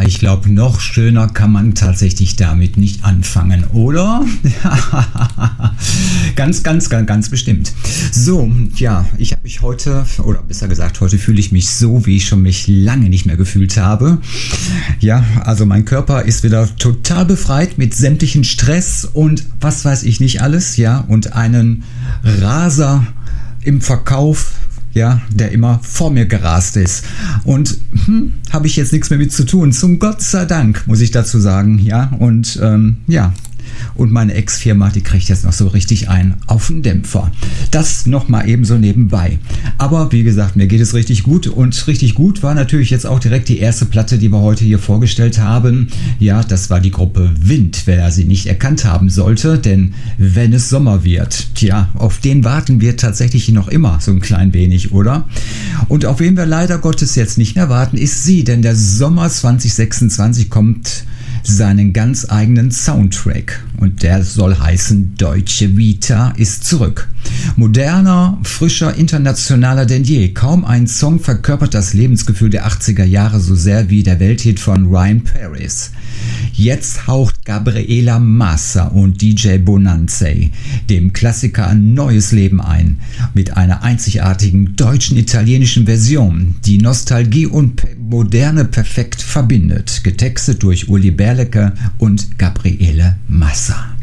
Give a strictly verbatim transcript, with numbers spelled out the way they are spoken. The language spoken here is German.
ich glaube, noch schöner kann man tatsächlich damit nicht anfangen, oder? ganz, ganz, ganz, ganz bestimmt. So, ja, ich habe mich heute, oder besser gesagt, heute fühle ich mich so, wie ich schon mich lange nicht mehr gefühlt habe. Ja, also mein Körper ist wieder total befreit mit sämtlichen Stress und was weiß ich nicht alles, ja, und einen Raser im Verkauf, ja, der immer vor mir gerast ist. Und hm, habe ich jetzt nichts mehr mit zu tun. Zum Gott sei Dank, muss ich dazu sagen, ja. Und ähm, ja, und meine Ex-Firma, die kriegt jetzt noch so richtig einen auf den Dämpfer. Das nochmal eben so nebenbei. Aber wie gesagt, mir geht es richtig gut. Und richtig gut war natürlich jetzt auch direkt die erste Platte, die wir heute hier vorgestellt haben. Ja, das war die Gruppe Wind, wer sie nicht erkannt haben sollte. Denn wenn es Sommer wird, tja, auf den warten wir tatsächlich noch immer so ein klein wenig, oder? Und auf wen wir leider Gottes jetzt nicht mehr warten, ist sie. Denn der Sommer zwanzig sechsundzwanzig kommt seinen ganz eigenen Soundtrack und der soll heißen Deutsche Vita ist zurück. Moderner, frischer, internationaler denn je. Kaum ein Song verkörpert das Lebensgefühl der achtziger Jahre so sehr wie der Welthit von Ryan Paris. Jetzt haucht Gabriela Massa und D J Bonanze dem Klassiker ein neues Leben ein, mit einer einzigartigen deutschen-italienischen Version, die Nostalgie und Moderne perfekt verbindet, getextet durch Uli Berlecke und Gabriele Massa.